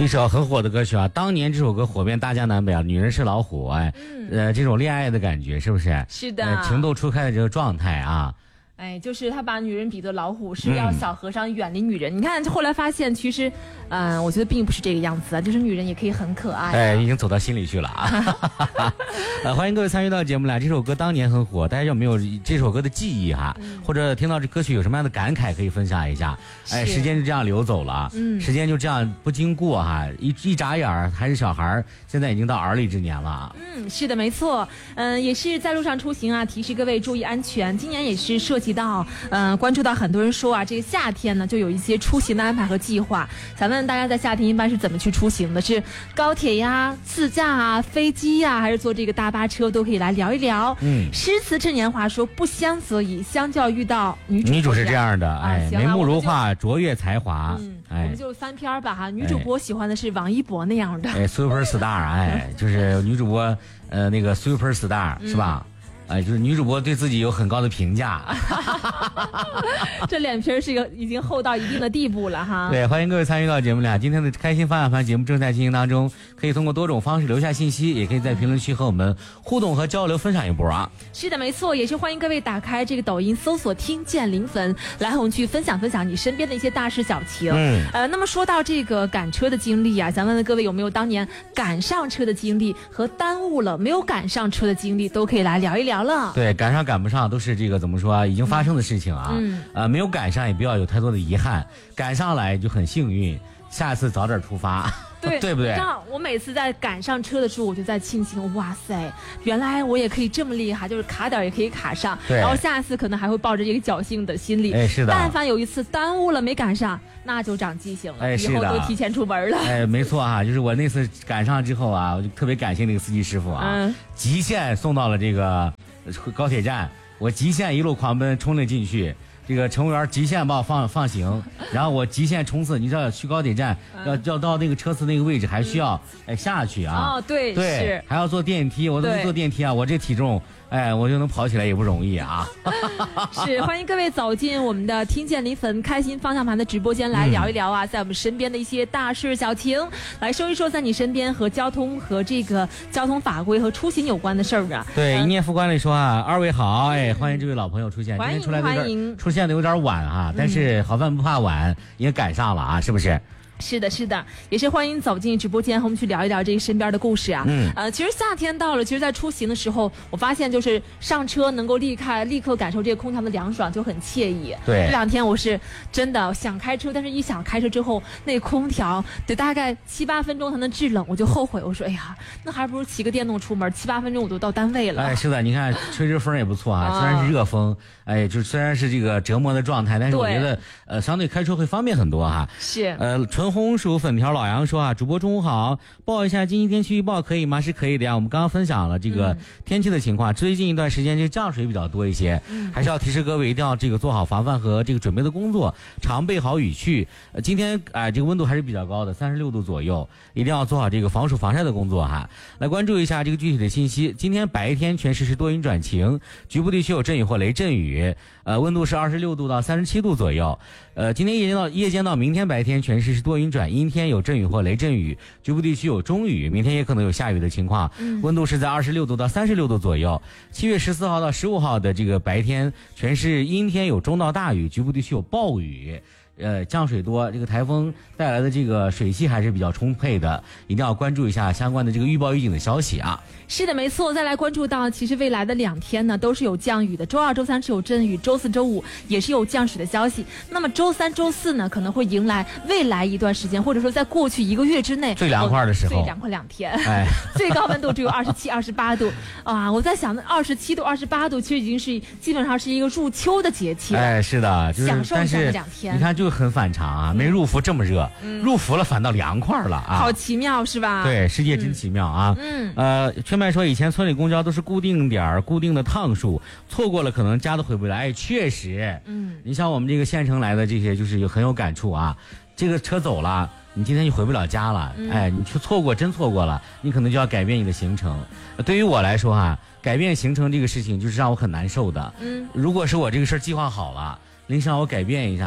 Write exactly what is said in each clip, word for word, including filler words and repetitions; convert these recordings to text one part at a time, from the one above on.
一首很火的歌曲啊，当年这首歌火遍大江南北啊，女人是老虎，哎，嗯、呃，这种恋爱的感觉是不是？ 是的， 呃、情窦初开的这个状态啊。 哎，就是他把女人比作老虎，是要小和尚远离女人。嗯、你看，后来发现其实，嗯、呃，我觉得并不是这个样子啊，就是女人也可以很可爱、啊。 哎，已经走到心里去了啊！呃，欢迎各位参与到节目来。这首歌当年很火，大家有没有这首歌的记忆哈？嗯、或者听到这歌曲有什么样的感慨可以分享一下？哎，时间就这样流走了，嗯，时间就这样不经过哈，一一眨眼儿还是小孩儿，现在已经到而立之年了。 嗯，是的，没错。嗯、呃，也是在路上出行啊，提示各位注意安全。今年也是涉及到，嗯、呃，关注到很多人说啊，这个夏天呢就有一些出行的安排和计划。想问大家在夏天一般是怎么去出行的？是高铁呀、自驾啊、飞机呀，还是坐这个大巴车？都可以来聊一聊。嗯，诗词趁年华说不相则已，相较遇到女主。 女主是这样的，哎，眉目如画，卓越才华。 嗯，哎，我们就翻篇吧哈。女主播喜欢的是王一博那样的， 哎 ，super star， 哎，就是女主播，呃，那个 super star 是吧？哎，就是女主播对自己有很高的评价， 这脸皮是一个已经厚到一定的地步了哈。 对，欢迎各位参与到节目里啊！今天的开心方向盘节目正在进行当中，可以通过多种方式留下信息，也可以在评论区和我们互动和交流，分享一波啊！ 是的，没错，也是欢迎各位打开这个抖音搜索“听见零粉”，来和我们去分享分享你身边的一些大事小情。嗯，呃，那么说到这个赶车的经历啊，想问问各位有没有当年赶上车的经历和耽误了没有赶上车的经历，都可以来聊一聊。 对，赶上赶不上都是这个怎么说啊，已经发生的事情啊。嗯，呃，没有赶上也不要有太多的遗憾，赶上来就很幸运，下次早点出发。 对对不对？ 我每次在赶上车的时候，我就在庆幸，哇塞，原来我也可以这么厉害，就是卡点也可以卡上。然后下次可能还会抱着这个侥幸的心理。 哎，是的。 但凡有一次耽误了没赶上，那就长记性了， 哎， 以后都提前出门了。 哎，没错啊，就是我那次赶上之后啊，我就特别感谢那个司机师傅啊，嗯、极限送到了这个高铁站，我极限一路狂奔冲了进去。这个乘务员极限把我放放行，然后我极限冲刺。你知道去高铁站要要到那个车次那个位置，还需要哎下去啊。 哦，对对， 是还要坐电梯。我都没坐电梯啊，我这体重，哎，我就能跑起来也不容易啊。 是，欢迎各位走进我们的听见零粉开心方向盘的直播间来聊一聊啊，嗯、在我们身边的一些大事小情，来说一说在你身边和交通和这个交通法规和出行有关的事儿啊。 对，一念副官里说啊，二位好，哎，欢迎这位老朋友出现， 欢迎今天出来欢迎， 出现的有点晚啊，但是好饭不怕晚，也赶上了啊，是不是？ 是的，是的，也是欢迎走进直播间和我们去聊一聊这个身边的故事啊。嗯，呃，其实夏天到了，其实，在出行的时候，我发现就是上车能够立刻立刻感受这个空调的凉爽，就很惬意。 对， 这两天我是真的想开车，但是一想开车之后，那空调得大概七八分钟才能制冷，我就后悔，我说，哎呀，那还不如骑个电动出门，七八分钟我都到单位了。 哎，是的，你看吹着风也不错啊，虽然是热风，哎，就虽然是这个折磨的状态，但是我觉得呃，相对开车会方便很多哈。 是， 呃，纯红薯粉条老杨说啊，主播中午好，报一下今天天气预报可以吗？是可以的呀。我们刚刚分享了这个天气的情况，嗯、最近一段时间这降水比较多一些，嗯、还是要提示各位一定要这个做好防范和这个准备的工作，常备好雨具。呃，今天啊、呃，这个温度还是比较高的，三十六度左右，一定要做好这个防暑防晒的工作哈。来关注一下这个具体的信息。今天白天全市是多云转晴，局部地区有阵雨或雷阵雨，呃，温度是二十六度到三十七度左右。呃，今天夜间到夜间到明天白天全市是多云转阴天，有阵雨或雷阵雨，局部地区有中雨，明天也可能有下雨的情况。嗯、温度是在二十六度到三十六度左右。七月十四号到十五号的这个白天全是阴天，有中到大雨，局部地区有暴雨。呃，降水多，这个台风带来的这个水汽还是比较充沛的，一定要关注一下相关的这个预报预警的消息啊。 是的，没错。再来关注到，其实未来的两天呢都是有降雨的，周二、周三是有阵雨，周四周五也是有降水的消息。那么周三、周四呢可能会迎来未来一段时间，或者说在过去一个月之内最凉快的时候， 最凉快两天，哎，最高温度只有二十七、二十八度啊！我在想，那二十七度、二十八度其实已经是基本上是一个入秋的节气了。 哎，是的，就是享受一下这两天。 你看就很反常啊，没入伏这么热，嗯、入伏了反倒凉快了啊， 好奇妙是吧？ 对，世界真奇妙啊。嗯，呃，圈麦说以前村里公交都是固定点儿、固定的趟数，错过了可能家都回不来。哎，确实，嗯，你像我们这个县城来的这些，就是有很有感触啊。这个车走了，你今天就回不了家了。嗯、哎，你去错过，真错过了，你可能就要改变你的行程。对于我来说哈、啊，改变行程这个事情就是让我很难受的。嗯，如果是我这个事儿计划好了，临时让我改变一下。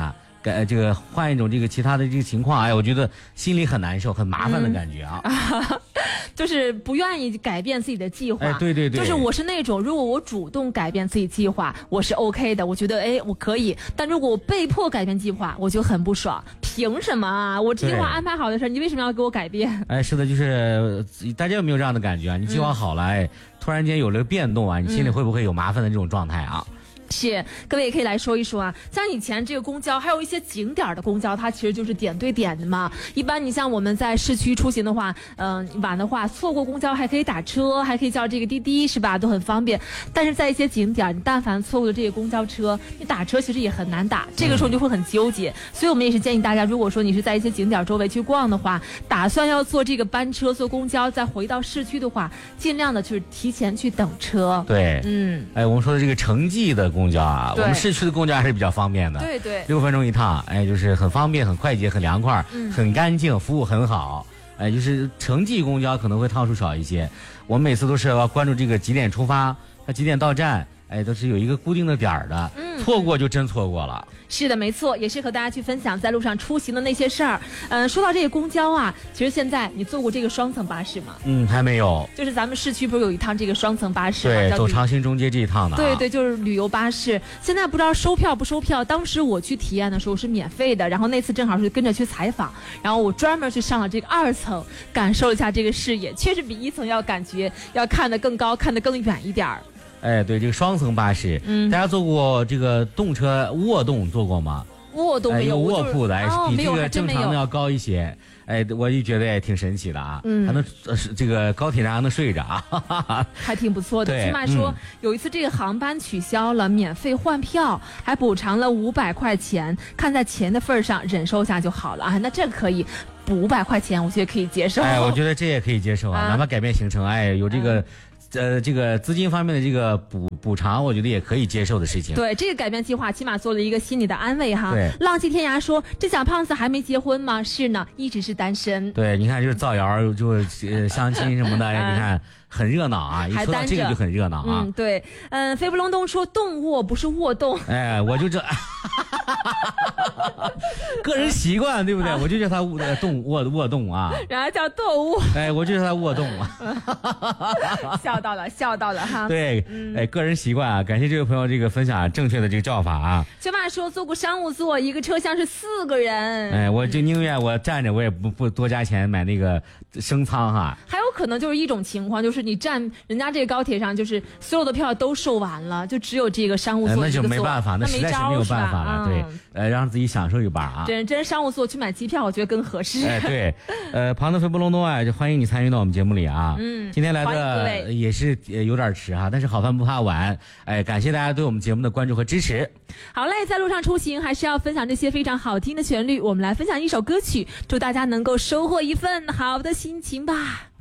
改这个换一种这个其他的这个情况，哎，我觉得心里很难受，很麻烦的感觉啊。 嗯就是不愿意改变自己的计划， 哎，对对对， 就是我是那种，如果我主动改变自己计划，我是 OK 的，我觉得哎我可以，但如果我被迫改变计划，我就很不爽，凭什么啊？我计划安排好的事，你为什么要给我改变？ 哎，是的，就是大家有没有这样的感觉啊？你计划好了，哎，突然间有了变动啊，你心里会不会有麻烦的这种状态啊？ 是，各位也可以来说一说啊。像以前这个公交，还有一些景点的公交，它其实就是点对点的嘛。一般你像我们在市区出行的话，嗯、呃，晚的话错过公交还可以打车，还可以叫这个滴滴，是吧？都很方便。但是在一些景点，你但凡错过了这个公交车，你打车其实也很难打，这个时候你就会很纠结。嗯、所以我们也是建议大家，如果说你是在一些景点周围去逛的话，打算要坐这个班车、坐公交再回到市区的话，尽量的就是提前去等车。 对， 嗯， 哎，我们说的这个城际的公交啊，我们市区的公交还是比较方便的， 对对， 六分钟一趟，哎，就是很方便、很快捷、很凉快、嗯、很干净，服务很好。哎，就是城际公交可能会趟数少一些，我们每次都是要关注这个几点出发，它几点到站，哎，都是有一个固定的点儿的，嗯，错过就真错过了。 是的，没错，也是和大家去分享在路上出行的那些事儿。嗯、呃，说到这个公交啊，其实现在你坐过这个双层巴士吗？ 嗯，还没有。 就是咱们市区不是有一趟这个双层巴士吗？ 对，走长兴中街这一趟的、啊。 对对，就是旅游巴士。现在不知道收票不收票，当时我去体验的时候是免费的，然后那次正好是跟着去采访，然后我专门去上了这个二层，感受一下这个视野，确实比一层要感觉要看得更高，看得更远一点儿。 哎，对，这个双层巴士，嗯，大家坐过这个动车卧动坐过吗？ 卧动没有， 哎、有卧铺的，哎， 哦、 比这个正常的要高一些。哎，我就觉得也挺神奇的啊， 嗯， 还能、呃、这个高铁上还能睡着啊，哈哈哈， 还挺不错的。起码说、嗯、有一次这个航班取消了，免费换票，还补偿了五百块钱，看在钱的份上忍受一下就好了啊。那这个可以补五百块钱，我觉得可以接受。 哎，我觉得这也可以接受啊，啊哪怕改变行程，哎，有这个。嗯呃，这个资金方面的这个补补偿，我觉得也可以接受的事情。 对，这个改变计划起码做了一个心理的安慰哈。 对， 浪迹天涯说，这小胖子还没结婚吗？是呢，一直是单身。 对，你看就是造谣，就呃相亲什么的，你看很热闹啊，一说到这个就很热闹啊。 嗯，对，嗯、呃，飞不隆咚说动卧不是卧动。 哎，我就这。个人习惯对不对？啊、我就叫他卧动卧卧动啊， 然后叫动卧。 哎，我就叫他卧动啊。 笑到了，笑到了哈。 对，嗯、哎，个人习惯啊，感谢这位朋友这个分享正确的这个叫法啊。 学霸说坐过商务座，一个车厢是四个人。 哎，我就宁愿我站着，我也不不多加钱买那个升舱哈。 还有可能就是一种情况，就是你站人家这个高铁上，就是所有的票都售完了，就只有这个商务座、 哎、那就没办法， 那实在是没有办法了。嗯、对，呃，让自己享受一把啊。 真真商务座去买机票，我觉得更合适。 哎，对，呃，庞德飞不隆咚啊，就欢迎你参与到我们节目里啊。嗯，今天来的也是有点迟哈、啊，但是好饭不怕晚。哎，感谢大家对我们节目的关注和支持。 好嘞，在路上出行还是要分享这些非常好听的旋律，我们来分享一首歌曲，祝大家能够收获一份好的心情吧。